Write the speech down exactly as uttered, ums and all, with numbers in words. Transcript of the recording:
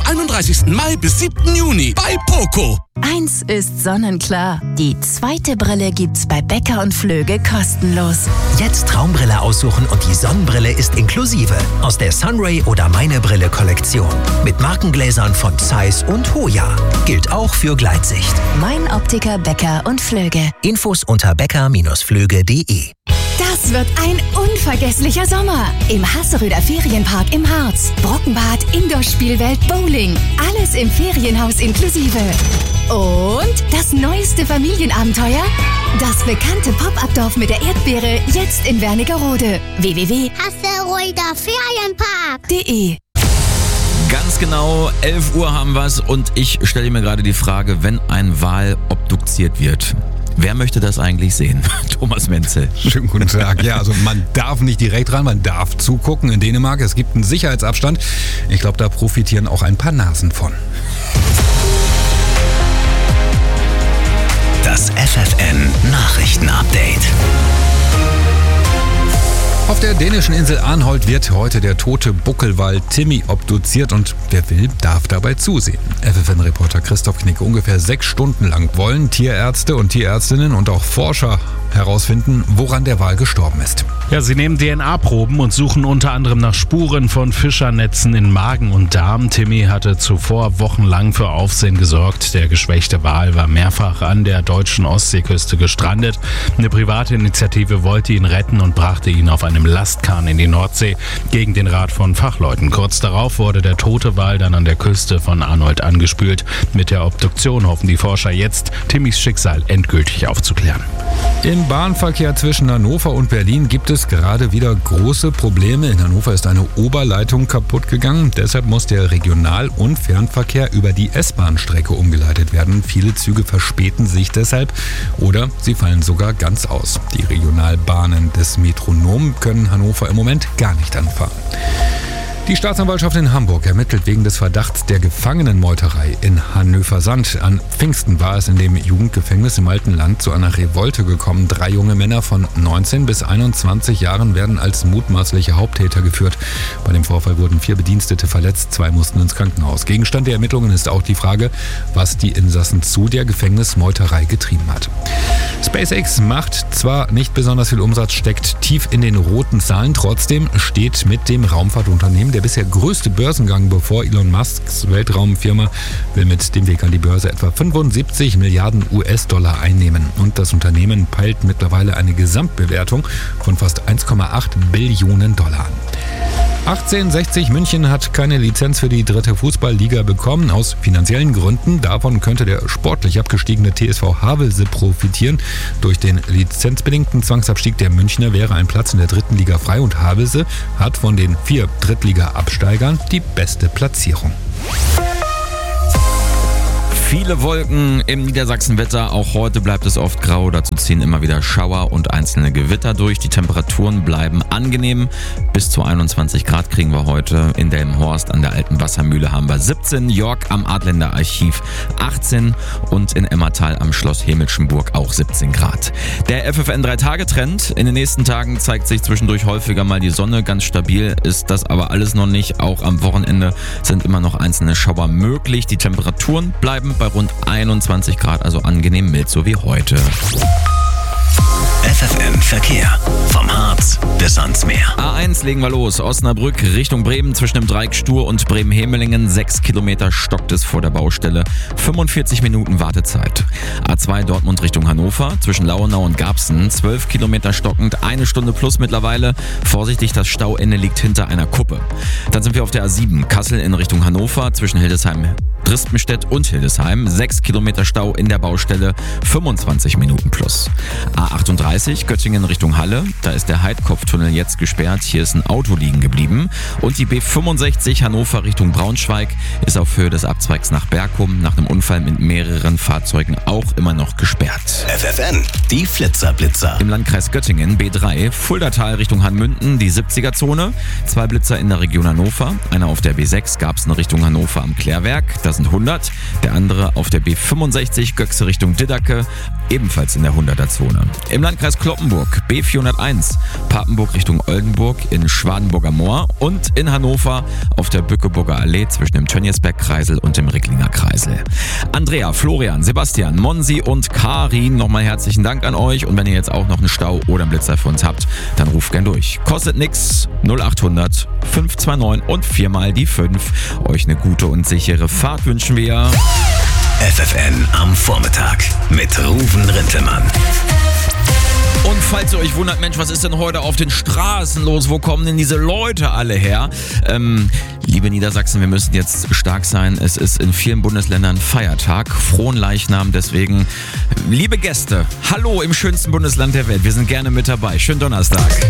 einunddreißigsten Mai bis siebten Juni bei Poco. Eins ist sonnenklar. Die zweite Brille gibt's bei Becker und Flöge kostenlos. Jetzt Traumbrille aussuchen und die Sonnenbrille ist inklusive. Aus der Sunray oder Meine Brille Kollektion. Mit Markengläsern von Zeiss und Hoya. Gilt auch für Gleitsicht. Mein Optiker Becker und Flöge. Infos unter becker Flöge punkt de. Das wird ein unvergesslicher Sommer. Im Hasseröder Ferienpark im Harz. Brockenbad, Indoor-Spielwelt, Bowling. Alles im Ferienhaus inklusive. Und das neueste Familienabenteuer? Das bekannte Pop-Up-Dorf mit der Erdbeere, jetzt in Wernigerode. w w w punkt hasseröder ferienpark punkt de. Ganz genau, elf Uhr haben wir's und ich stelle mir gerade die Frage, wenn ein Wal obduziert wird. Wer möchte das eigentlich sehen? Thomas Menzel. Schönen guten Tag. Ja, also man darf nicht direkt ran, man darf zugucken. In Dänemark, es gibt einen Sicherheitsabstand. Ich glaube, da profitieren auch ein paar Nasen von. Das F F N Nachrichtenupdate. Auf der dänischen Insel Arnholt wird heute der tote Buckelwal Timmy obduziert und wer will, darf dabei zusehen. F F N-Reporter Christoph Knicke, ungefähr sechs Stunden lang wollen Tierärzte und Tierärztinnen und auch Forscher herausfinden, woran der Wal gestorben ist. Ja, sie nehmen D N A-Proben und suchen unter anderem nach Spuren von Fischernetzen in Magen und Darm. Timmy hatte zuvor wochenlang für Aufsehen gesorgt. Der geschwächte Wal war mehrfach an der deutschen Ostseeküste gestrandet. Eine private Initiative wollte ihn retten und brachte ihn auf einem Lastkahn in die Nordsee gegen den Rat von Fachleuten. Kurz darauf wurde der tote Wal dann an der Küste von Arnholt angespült. Mit der Obduktion hoffen die Forscher jetzt, Timmys Schicksal endgültig aufzuklären. Im Bahnverkehr zwischen Hannover und Berlin gibt es gerade wieder große Probleme. In Hannover ist eine Oberleitung kaputt gegangen. Deshalb muss der Regional- und Fernverkehr über die S-Bahn-Strecke umgeleitet werden. Viele Züge verspäten sich deshalb oder sie fallen sogar ganz aus. Die Regionalbahnen des Metronom können Hannover im Moment gar nicht anfahren. Die Staatsanwaltschaft in Hamburg ermittelt wegen des Verdachts der Gefangenenmeuterei in Hannöversand. An Pfingsten war es in dem Jugendgefängnis im alten Land zu einer Revolte gekommen. Drei junge Männer von neunzehn bis einundzwanzig Jahren werden als mutmaßliche Haupttäter geführt. Bei dem Vorfall wurden vier Bedienstete verletzt, zwei mussten ins Krankenhaus. Gegenstand der Ermittlungen ist auch die Frage, was die Insassen zu der Gefängnismeuterei getrieben hat. SpaceX macht zwar nicht besonders viel Umsatz, steckt tief in den roten Zahlen, trotzdem steht mit dem Raumfahrtunternehmen der bisher größte Börsengang bevor. Elon Musks Weltraumfirma will mit dem Weg an die Börse etwa fünfundsiebzig Milliarden U S-Dollar einnehmen. Und das Unternehmen peilt mittlerweile eine Gesamtbewertung von fast eins Komma acht Billionen Dollar an. achtzehnhundertsechzig München hat keine Lizenz für die dritte Fußballliga bekommen, aus finanziellen Gründen. Davon könnte der sportlich abgestiegene T S V Havelse profitieren. Durch den lizenzbedingten Zwangsabstieg der Münchner wäre ein Platz in der dritten Liga frei und Havelse hat von den vier Drittliga-Absteigern die beste Platzierung. Viele Wolken im Niedersachsenwetter. Auch heute bleibt es oft grau. Dazu ziehen immer wieder Schauer und einzelne Gewitter durch. Die Temperaturen bleiben angenehm. Bis zu einundzwanzig Grad kriegen wir heute. In Delmenhorst an der alten Wassermühle haben wir siebzehn. York am Adländer Archiv achtzehn. Und in Emmertal am Schloss Hemelschenburg auch siebzehn Grad. Der F F N drei Tage Trend. In den nächsten Tagen zeigt sich zwischendurch häufiger mal die Sonne. Ganz stabil ist das aber alles noch nicht. Auch am Wochenende sind immer noch einzelne Schauer möglich. Die Temperaturen bleiben bei rund einundzwanzig Grad, also angenehm mild, so wie heute. F F N Verkehr. Vom Harz bis ans Meer. A eins legen wir los. Osnabrück Richtung Bremen zwischen dem Dreieck Stur und Bremen-Hemelingen. Sechs Kilometer stockt es vor der Baustelle. fünfundvierzig Minuten Wartezeit. A zwei Dortmund Richtung Hannover zwischen Lauenau und Garbsen. zwölf Kilometer stockend. Eine Stunde plus mittlerweile. Vorsichtig, das Stauende liegt hinter einer Kuppe. Dann sind wir auf der A sieben. Kassel in Richtung Hannover zwischen Hildesheim, Drispenstedt und Hildesheim. sechs Kilometer Stau in der Baustelle. fünfundzwanzig Minuten plus. A achtunddreißig Göttingen Richtung Halle. Da ist der Heidkopftunnel jetzt gesperrt. Hier ist ein Auto liegen geblieben. Und die B fünfundsechzig Hannover Richtung Braunschweig ist auf Höhe des Abzweigs nach Bergum nach einem Unfall mit mehreren Fahrzeugen auch immer noch gesperrt. F F N, die Flitzer-Blitzer. Im Landkreis Göttingen B drei, Fuldatal Richtung Hanmünden, die siebziger-Zone. Zwei Blitzer in der Region Hannover. Einer auf der B sechs, Garbsen Richtung Hannover am Klärwerk. Das sind hundert. Der andere auf der B fünfundsechzig, Göxe Richtung Diddacke, ebenfalls in der hunderter-Zone. Im Landkreis Landkreis Cloppenburg B vierhunderteins, Papenburg Richtung Oldenburg in Schwadenburger Moor und in Hannover auf der Bückeburger Allee zwischen dem Tönniesberg-Kreisel und dem Ricklinger Kreisel. Andrea, Florian, Sebastian, Monsi und Karin, nochmal herzlichen Dank an euch. Und wenn ihr jetzt auch noch einen Stau oder einen Blitzer für uns habt, dann ruft gern durch. Kostet nix, null acht hundert fünf zwei neun und viermal die fünf. Euch eine gute und sichere Fahrt wünschen wir. F F N am Vormittag mit Ruven Rintelmann. Und falls ihr euch wundert, Mensch, was ist denn heute auf den Straßen los? Wo kommen denn diese Leute alle her? Ähm, liebe Niedersachsen, wir müssen jetzt stark sein. Es ist in vielen Bundesländern Feiertag, Fronleichnam. Deswegen, liebe Gäste, hallo im schönsten Bundesland der Welt. Wir sind gerne mit dabei. Schönen Donnerstag.